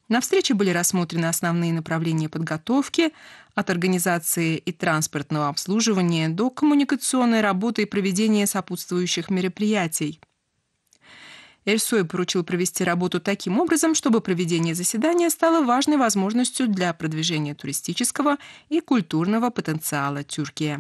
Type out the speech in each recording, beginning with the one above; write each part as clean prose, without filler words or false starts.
На встрече были рассмотрены основные направления подготовки, от организации и транспортного обслуживания до коммуникационной работы и проведения сопутствующих мероприятий. Эльсой поручил провести работу таким образом, чтобы проведение заседания стало важной возможностью для продвижения туристического и культурного потенциала Тюркии.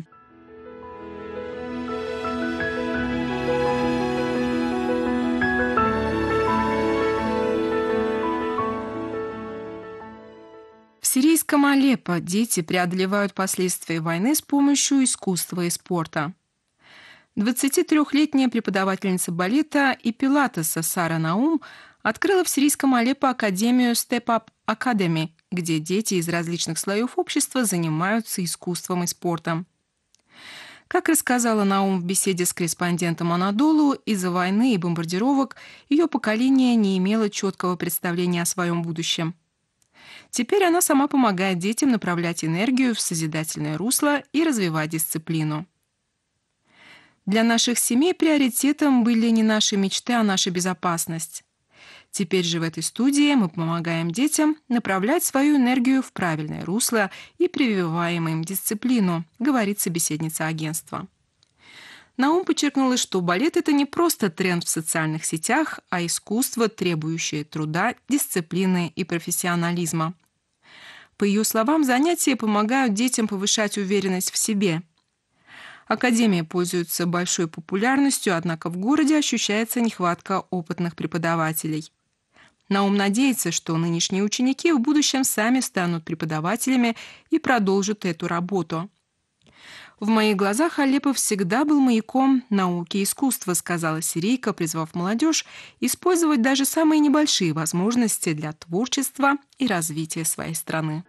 В сирийском Алеппо дети преодолевают последствия войны с помощью искусства и спорта. 23-летняя преподавательница балета и пилатеса Сара Наум открыла в сирийском Алеппо академию Step Up Academy, где дети из различных слоев общества занимаются искусством и спортом. Как рассказала Наум в беседе с корреспондентом Анадолу, из-за войны и бомбардировок ее поколение не имело четкого представления о своем будущем. Теперь она сама помогает детям направлять энергию в созидательное русло и развивать дисциплину. Для наших семей приоритетом были не наши мечты, а наша безопасность. Теперь же в этой студии мы помогаем детям направлять свою энергию в правильное русло и прививаем им дисциплину, говорит собеседница агентства. Наум подчеркнула, что балет – это не просто тренд в социальных сетях, а искусство, требующее труда, дисциплины и профессионализма. По ее словам, занятия помогают детям повышать уверенность в себе. Академия пользуется большой популярностью, однако в городе ощущается нехватка опытных преподавателей. Наум надеется, что нынешние ученики в будущем сами станут преподавателями и продолжат эту работу. «В моих глазах Алеппо всегда был маяком науки и искусства», сказала сирийка, призвав молодежь использовать даже самые небольшие возможности для творчества и развития своей страны.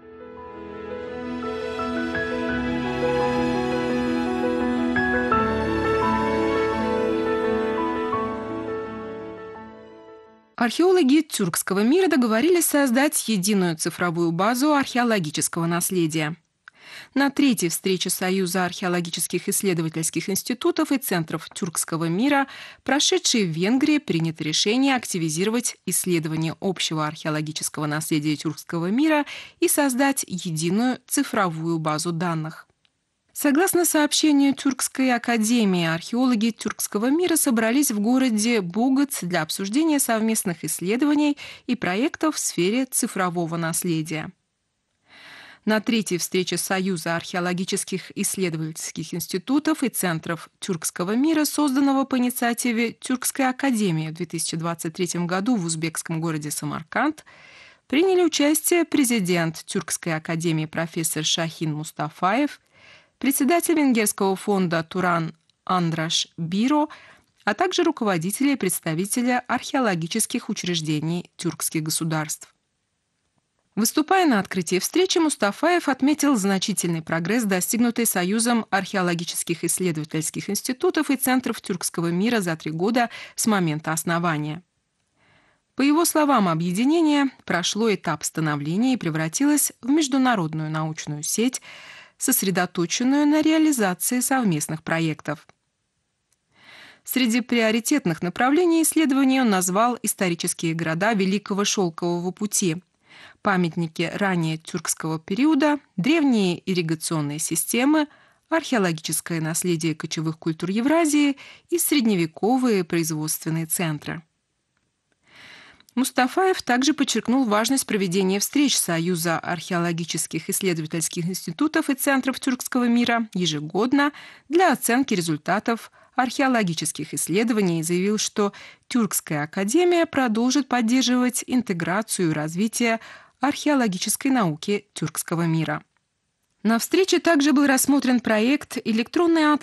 Археологи тюркского мира договорились создать единую цифровую базу археологического наследия. На третьей встрече Союза археологических исследовательских институтов и центров тюркского мира, прошедшей в Венгрии, принято решение активизировать исследование общего археологического наследия тюркского мира и создать единую цифровую базу данных. Согласно сообщению Тюркской академии, археологи тюркского мира собрались в городе Бугац для обсуждения совместных исследований и проектов в сфере цифрового наследия. На третьей встрече Союза археологических исследовательских институтов и центров тюркского мира, созданного по инициативе Тюркской академии в 2023 году в узбекском городе Самарканд, приняли участие президент Тюркской академии профессор Шахин Мустафаев, председатель венгерского фонда Туран Андраш Биро, а также руководители и представители археологических учреждений тюркских государств. Выступая на открытии встречи, Мустафаев отметил значительный прогресс, достигнутый Союзом археологических исследовательских институтов и центров тюркского мира за 3 года с момента основания. По его словам, объединение прошло этап становления и превратилось в международную научную сеть, сосредоточенную на реализации совместных проектов. Среди приоритетных направлений исследования он назвал исторические города Великого Шелкового пути, памятники ранее тюркского периода, древние ирригационные системы, археологическое наследие кочевых культур Евразии и средневековые производственные центры. Мустафаев также подчеркнул важность проведения встреч Союза археологических исследовательских институтов и центров тюркского мира ежегодно для оценки результатов археологических исследований и заявил, что Тюркская академия продолжит поддерживать интеграцию и развитие археологической науки тюркского мира. На встрече также был рассмотрен проект «Электронный атлас